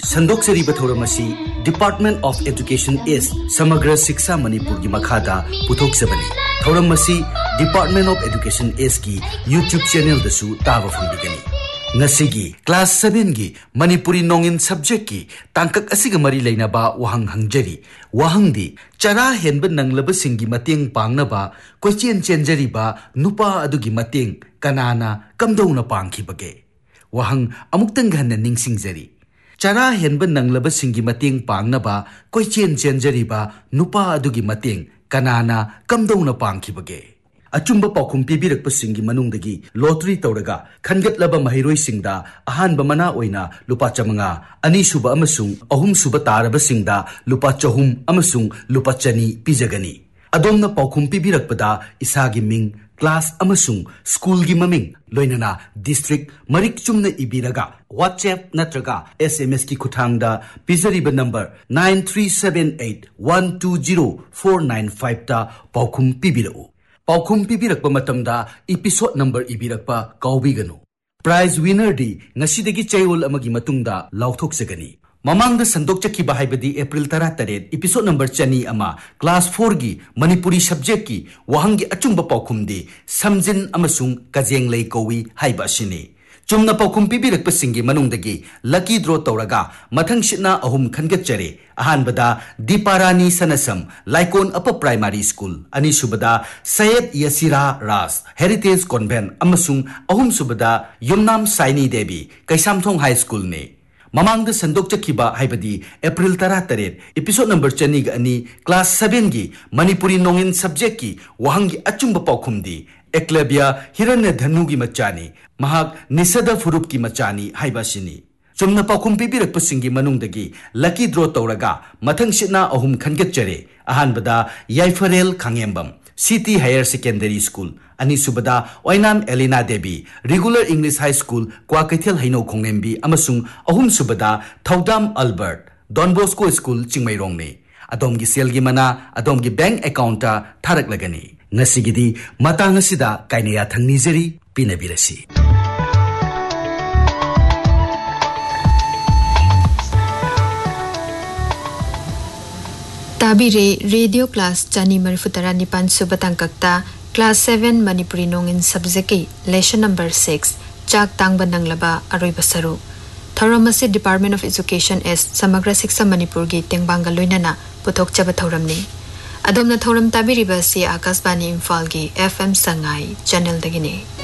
संदोक्सरी बथौरमसी department of education इस समग्र शिक्षा मणिपुर की मखादा पुथोक्सबनी थौरमसी डिपार्टमेंट ऑफ एजुकेशन इस की यूट्यूब चैनल दसु तावा फंबिगनी नसिगी क्लास 7 की मणिपुरी नोंगिन सब्जेक्ट की तांकक असिग मरी लेनाबा वहंग हंगजरी वहंगदी चरा हेनब नंगलब सिंगी मतेंग पांगनबा क्वेश्चन चेंजरीबा नुपा अदुगी मतेंग कनाना कमदौना पांगखिबगे वहंग अमुक्तंग हन्न निंगसिंगजरी चरा हेनब नंगलब सिंगी मतेंग पांगनबा क्वेश्चन चेंजरीबा नुपा अदुगी मतेंग कनाना कमदौना पांगखिबगे अचुंब पाखुम पीबीरकपसिंगी मनुंगदगी लॉटरी तौरगा खनगतलब महिरोइसिंगदा अहानब मना ओइना लुपा चमंगा अनीसुबा अमसुंग अहुमसुबा तारबसिंगदा लुपा चहुम अमसुंग लुपा चनी पिजगनी अदोमना पाखुम पीबीरकपदा इसागी मिंग क्लास अमसुंग स्कूल की ममिंग लोइनना district Marik Chumna इबीरगा WhatsApp नत्रगा SMS की खुथांगदा पिजरीबा नंबर 9378120495 ता पाखुम पीबीरउ पाखुम पीबीरकपा मतमदा एपिसोड नंबर इबीरकपा काउबीगनु प्राइज विनर दी ngasiदगी चैओल अमगी मतुंगदा लाउथोक्सगनी ममांगदा संदोक्चखिबा हाइबदी अप्रैल 13 एपिसोड नंबर 2 अमा क्लास 4 की मणिपुरी सब्जेक्ट की वहंगी अचुंबा पाखुमदी समजिन अमसुंग कजेंग लै कौवी हाइबा सिनी Chumna पाखुम पीबीरकपसिंगी मनुंगदगी lucky draw तौरगा मथंगसिना अहुम खनगचरे अहानबदा Deeparani Sanasam लाइकोन upper primary school अनीसुबदा Syed यसीरा राज हेरिटेज कॉन्वेंट अमसुंग अहुमसुबदा युमनाम साइनी देवी कैसामथोंग हाई स्कूल ने ममांगदा संदोक्चखिबा हाइबदी अप्रैल 13 एपिसोड नंबर 2 अनी क्लास 7 की मणिपुरी नोंगिन सब्जेक्ट की वहंगी अचुंबा पाखुमदी एक्लबिया हिरण्य धनु की मचानी महाग निसदा फुरुप की मचानी हाइबासिनी Chumna पाखुम पीबीरकपसिंगी मनुंगदगी lucky draw तौरगा मथंगसिना अहुम खनगचरे अहानबदा याइफरेल Khangembam city higher secondary school अनीसुबदा ओइनाम Elina देवी रेगुलर इंग्लिश हाई स्कूल क्वाकैथेल हैनो खोंगेंबी अमसुंग अहुमसुबदा थौदाम अल्बर्ट डॉनबोस्को स्कूल चिंगमैरोंगने अदोमगी सेलगी मना अदोमगी bank अकाउंटा थारकलगनी ngasiगidi matang asida kainaya thangnijari pinabirasi tabire radio class chani marifutara nipan subatang kakta class 7 manipuri nongin subject lesson number 6 chak tangba nanglaba aroi basaru thoramasi department of education s samagra shiksha manipur gi tengbanga loinana puthok chaba thoramni अदोमना थौरम ताबिरिबा से आकाशवाणी इम्फाल की FM Sangai channel दगिने